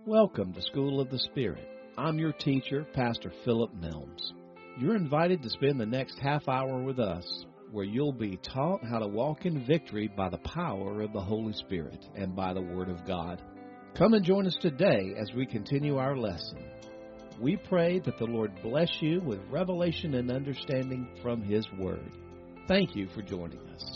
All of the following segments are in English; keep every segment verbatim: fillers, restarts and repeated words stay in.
Welcome to School of the Spirit. I'm your teacher, Pastor Philip Milnes. You're invited to spend the next half hour with us, where you'll be taught how to walk in victory by the power of the Holy Spirit and by the Word of God. Come and join us today as we continue our lesson. We pray that the Lord bless you with revelation and understanding from His Word. Thank you for joining us.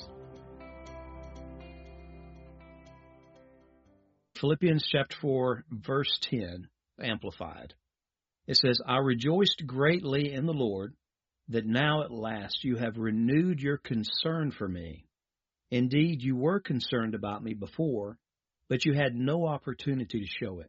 Philippians chapter four, verse ten, Amplified. It says, I rejoiced greatly in the Lord that now at last you have renewed your concern for me. Indeed, you were concerned about me before, but you had no opportunity to show it.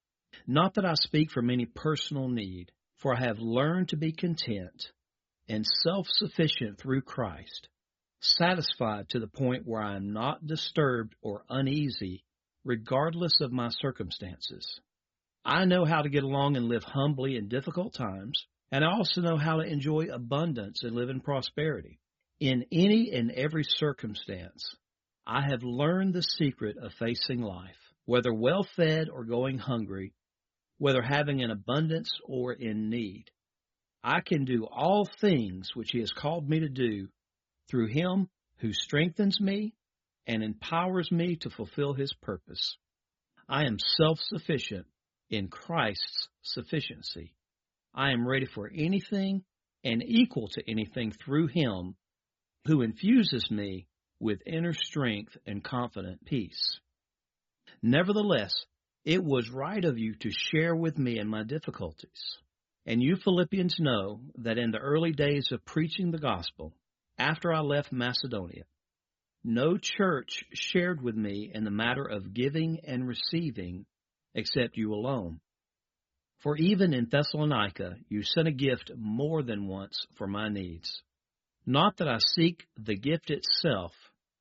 Not that I speak from any personal need, for I have learned to be content and self-sufficient through Christ, satisfied to the point where I am not disturbed or uneasy regardless of my circumstances. I know how to get along and live humbly in difficult times, and I also know how to enjoy abundance and live in prosperity. In any and every circumstance, I have learned the secret of facing life, whether well-fed or going hungry, whether having an abundance or in need. I can do all things which He has called me to do through Him who strengthens me and empowers me to fulfill His purpose. I am self-sufficient in Christ's sufficiency. I am ready for anything and equal to anything through Him who infuses me with inner strength and confident peace. Nevertheless, it was right of you to share with me in my difficulties. And you Philippians know that in the early days of preaching the gospel, after I left Macedonia, no church shared with me in the matter of giving and receiving except you alone. For even in Thessalonica you sent a gift more than once for my needs. Not that I seek the gift itself,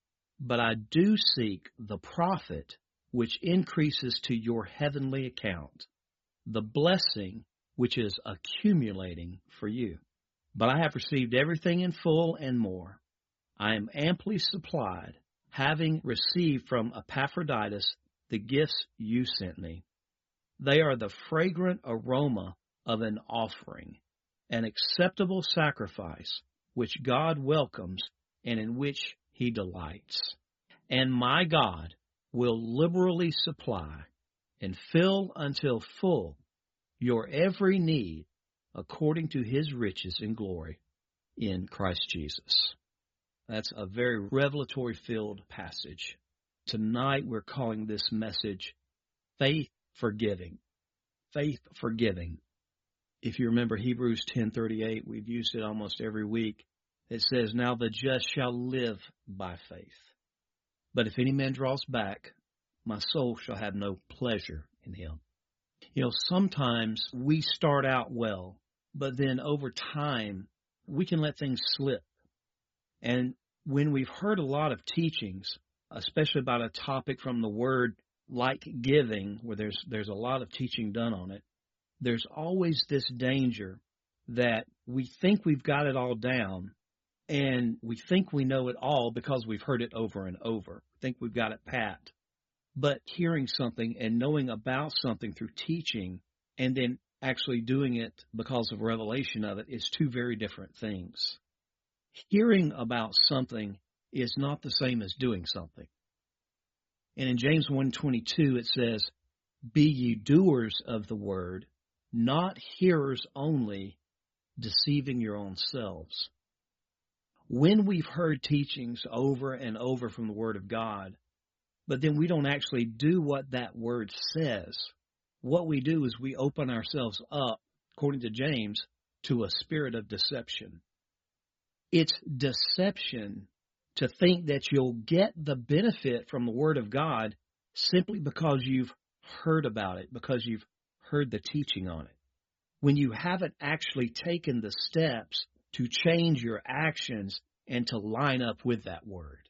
but I do seek the profit which increases to your heavenly account, the blessing which is accumulating for you. But I have received everything in full and more. I am amply supplied, having received from Epaphroditus the gifts you sent me. They are the fragrant aroma of an offering, an acceptable sacrifice, which God welcomes and in which He delights. And my God will liberally supply and fill until full your every need according to His riches in glory in Christ Jesus. That's a very revelatory-filled passage. Tonight we're calling this message Faith Forgiving. Faith Forgiving. If you remember Hebrews ten thirty-eight, we've used it almost every week. It says, now the just shall live by faith. But if any man draws back, my soul shall have no pleasure in him. You know, sometimes we start out well, but then over time, we can let things slip. And when we've heard a lot of teachings, especially about a topic from the Word like giving, where there's there's a lot of teaching done on it, there's always this danger that we think we've got it all down, and we think we know it all because we've heard it over and over. We think we've got it pat. But hearing something and knowing about something through teaching and then actually doing it because of revelation of it is two very different things. Hearing about something is not the same as doing something. And in James one twenty-two it says, be ye doers of the word, not hearers only, deceiving your own selves. When we've heard teachings over and over from the Word of God, but then we don't actually do what that Word says, what we do is we open ourselves up, according to James, to a spirit of deception. It's deception to think that you'll get the benefit from the Word of God simply because you've heard about it, because you've heard the teaching on it, when you haven't actually taken the steps to change your actions and to line up with that Word.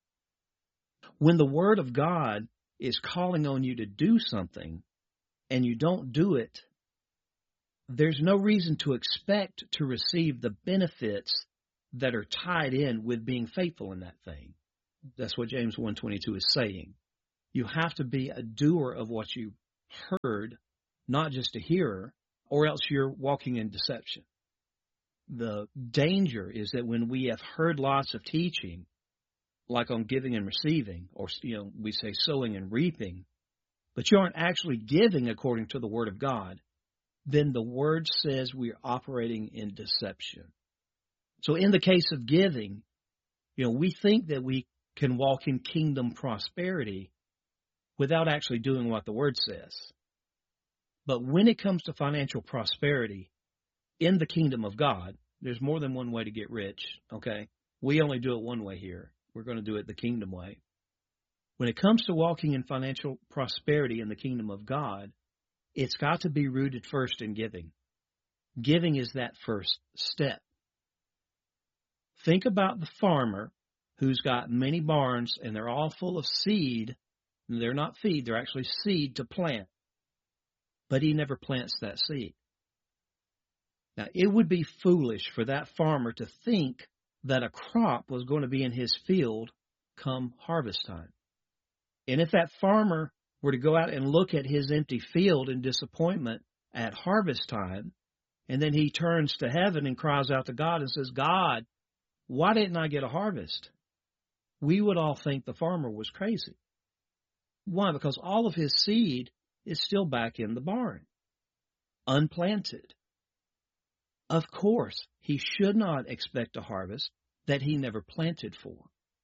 When the Word of God is calling on you to do something and you don't do it, there's no reason to expect to receive the benefits that are tied in with being faithful in that thing. That's what James one twenty-two is saying. You have to be a doer of what you heard, not just a hearer, or else you're walking in deception. The danger is that when we have heard lots of teaching, like on giving and receiving, or, you know, we say sowing and reaping, but you aren't actually giving according to the Word of God, then the Word says we are operating in deception. So in the case of giving, you know, we think that we can walk in kingdom prosperity without actually doing what the Word says. But when it comes to financial prosperity in the kingdom of God, there's more than one way to get rich, okay? We only do it one way here. We're going to do it the kingdom way. When it comes to walking in financial prosperity in the kingdom of God, it's got to be rooted first in giving. Giving is that first step. Think about the farmer who's got many barns and they're all full of seed. They're not feed, they're actually seed to plant. But he never plants that seed. Now, it would be foolish for that farmer to think that a crop was going to be in his field come harvest time. And if that farmer were to go out and look at his empty field in disappointment at harvest time, and then he turns to heaven and cries out to God and says, God, why didn't I get a harvest? We would all think the farmer was crazy. Why? Because all of his seed is still back in the barn, unplanted. Of course, he should not expect a harvest that he never planted for.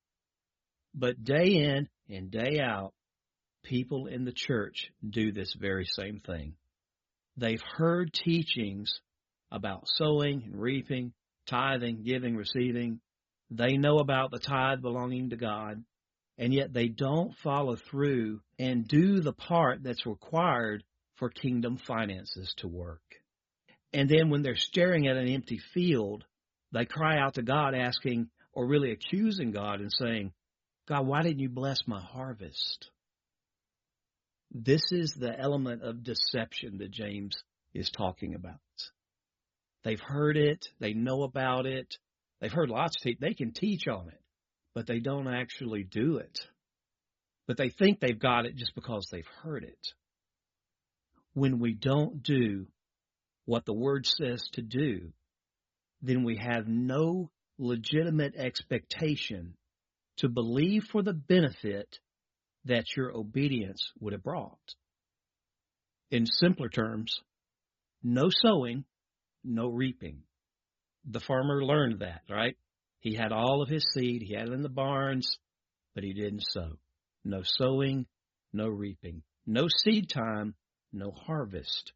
But day in and day out, people in the church do this very same thing. They've heard teachings about sowing and reaping, tithing, giving, receiving. They know about the tithe belonging to God, and yet they don't follow through and do the part that's required for kingdom finances to work. And then when they're staring at an empty field, they cry out to God asking, or really accusing God and saying, God, why didn't you bless my harvest? This is the element of deception that James is talking about. They've heard it. They know about it. They've heard lots of teach. They can teach on it, but they don't actually do it. But they think they've got it just because they've heard it. When we don't do what the Word says to do, then we have no legitimate expectation to believe for the benefit that your obedience would have brought. In simpler terms, no sowing, no reaping. The farmer learned that, right? He had all of his seed, he had it in the barns, but he didn't sow. No sowing, no reaping. No seed time, no harvest.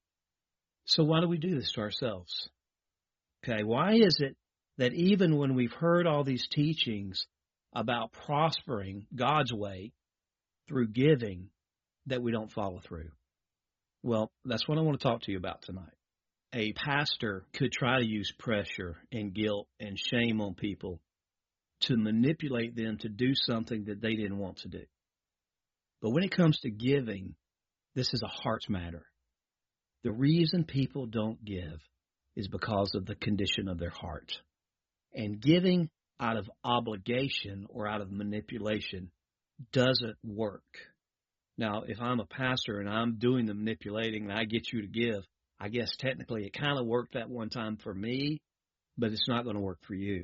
So why do we do this to ourselves? Okay, why is it that even when we've heard all these teachings about prospering God's way through giving, that we don't follow through? Well, that's what I want to talk to you about tonight. A pastor could try to use pressure and guilt and shame on people to manipulate them to do something that they didn't want to do. But when it comes to giving, this is a heart matter. The reason people don't give is because of the condition of their heart. And giving out of obligation or out of manipulation doesn't work. Now, if I'm a pastor and I'm doing the manipulating and I get you to give, I guess technically it kind of worked that one time for me, but it's not going to work for you.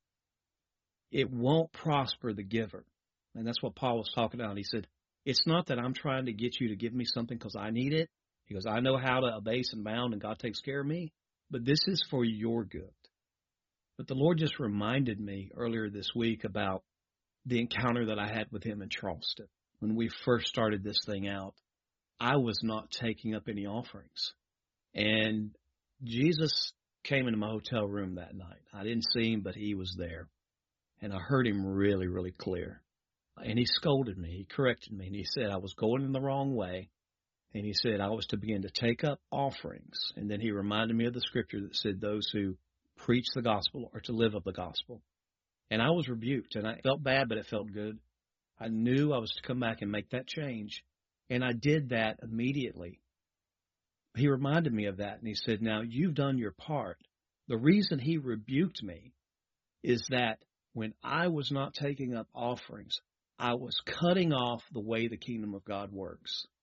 It won't prosper the giver. And that's what Paul was talking about. He said, it's not that I'm trying to get you to give me something because I need it, because I know how to abase and bound and God takes care of me, but this is for your good. But the Lord just reminded me earlier this week about the encounter that I had with him in Charleston. When we first started this thing out, I was not taking up any offerings. And Jesus came into my hotel room that night. I didn't see him, but he was there. And I heard him really, really clear. And he scolded me. He corrected me. And he said I was going in the wrong way. And he said I was to begin to take up offerings. And then he reminded me of the scripture that said those who preach the gospel are to live of the gospel. And I was rebuked. And I felt bad, but it felt good. I knew I was to come back and make that change. And I did that immediately. He reminded me of that. And he said, now you've done your part. The reason he rebuked me is that when I was not taking up offerings, I was cutting off the way the kingdom of God works.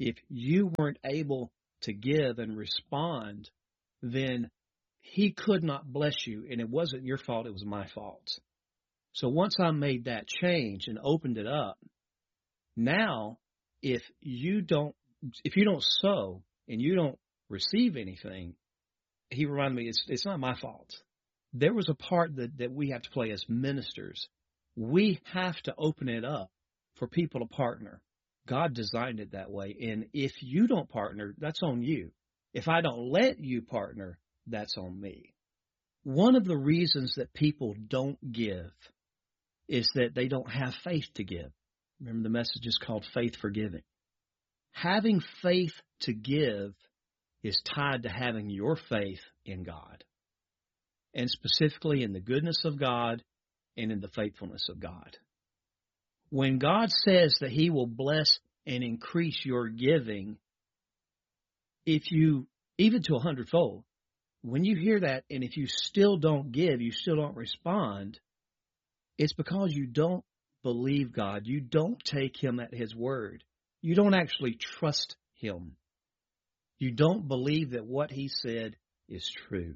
If you weren't able to give and respond, then he could not bless you, and it wasn't your fault, it was my fault. So once I made that change and opened it up, now if you don't if you don't sow and you don't receive anything, he reminded me, it's it's not my fault. There was a part that, that we have to play as ministers. We have to open it up for people to partner. God designed it that way. And if you don't partner, that's on you. If I don't let you partner, that's on me. One of the reasons that people don't give is that they don't have faith to give. Remember, the message is called Faith for Giving. Having faith to give is tied to having your faith in God, and specifically in the goodness of God and in the faithfulness of God. When God says that he will bless and increase your giving, if you, even to a hundredfold, when you hear that and if you still don't give, you still don't respond, it's because you don't believe God. You don't take him at his word. You don't actually trust him. You don't believe that what he said is true.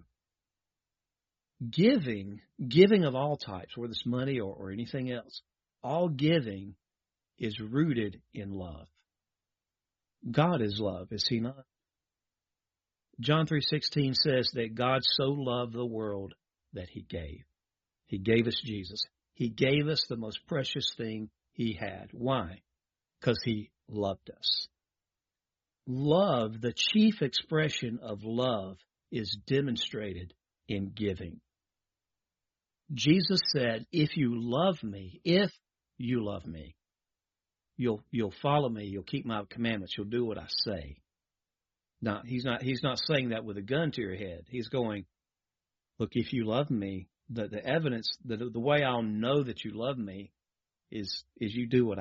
Giving, giving of all types, whether it's money or, or anything else, all giving is rooted in love. God is love, is he not? John three sixteen says that God so loved the world that he gave. He gave us Jesus. He gave us the most precious thing he had. Why? Because he loved us. Love, the chief expression of love, is demonstrated in giving. Jesus said, if you love me, if you love me, you'll you'll follow me, you'll keep my commandments, you'll do what I say. Now, he's not he's not saying that with a gun to your head. He's going, look, if you love me, the, the evidence, the the way I'll know that you love me is is you do what I